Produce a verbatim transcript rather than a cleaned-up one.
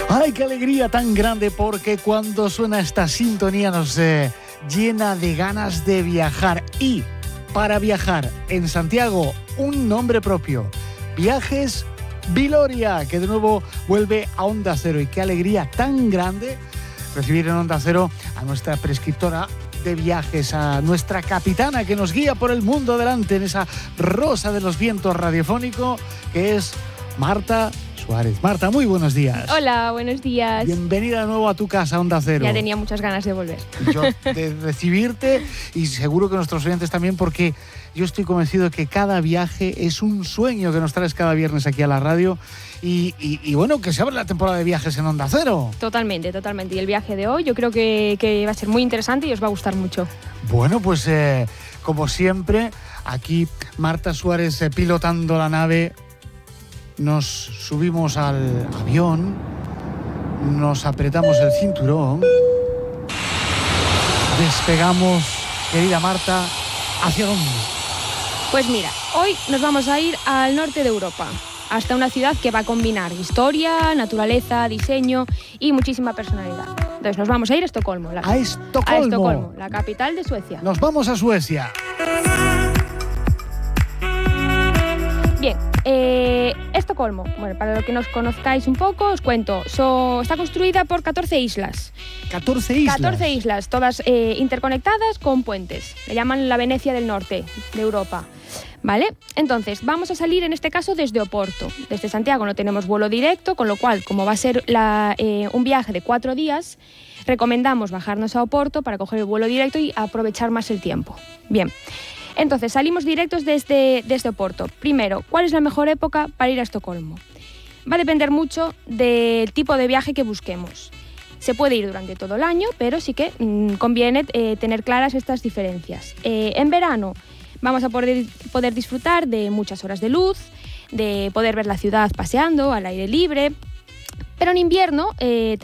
¡Ay, qué alegría tan grande! Porque cuando suena esta sintonía nos eh, llena de ganas de viajar. Y para viajar en Santiago, un nombre propio. Viajes Viloria, que de nuevo vuelve a Onda Cero. Y qué alegría tan grande recibir en Onda Cero a nuestra prescriptora de viajes, a nuestra capitana que nos guía por el mundo delante en esa rosa de los vientos radiofónico, que es Marta Suárez. Marta, muy buenos días. Hola, buenos días. Bienvenida de nuevo a tu casa, Onda Cero. Ya tenía muchas ganas de volver. Yo de recibirte y seguro que nuestros oyentes también, porque yo estoy convencido de que cada viaje es un sueño que nos traes cada viernes aquí a la radio y, y, y bueno, que se abre la temporada de viajes en Onda Cero. Totalmente, totalmente. Y el viaje de hoy yo creo que, que va a ser muy interesante y os va a gustar mucho. Bueno, pues eh, como siempre, aquí Marta Suárez eh, pilotando la nave. Nos subimos al avión, nos apretamos el cinturón, despegamos, querida Marta, ¿hacia dónde? Pues mira, hoy nos vamos a ir al norte de Europa, hasta una ciudad que va a combinar historia, naturaleza, diseño y muchísima personalidad. Entonces nos vamos a ir a Estocolmo. La, ¿A Estocolmo? A Estocolmo, la capital de Suecia. Nos vamos a Suecia. Bien, eh, Estocolmo, bueno, para los que nos conozcáis un poco, os cuento, so, está construida por catorce islas. ¿catorce islas? catorce islas, todas eh, interconectadas con puentes. Le llaman la Venecia del Norte de Europa, ¿vale? Entonces, vamos a salir en este caso desde Oporto. Desde Santiago no tenemos vuelo directo, con lo cual, como va a ser la, eh, un viaje de cuatro días, recomendamos bajarnos a Oporto para coger el vuelo directo y aprovechar más el tiempo. Bien. Entonces, salimos directos desde, desde Oporto. Primero, ¿cuál es la mejor época para ir a Estocolmo? Va a depender mucho del tipo de viaje que busquemos. Se puede ir durante todo el año, pero sí que mmm, conviene eh, tener claras estas diferencias. Eh, en verano vamos a poder, poder disfrutar de muchas horas de luz, de poder ver la ciudad paseando al aire libre, pero en invierno eh,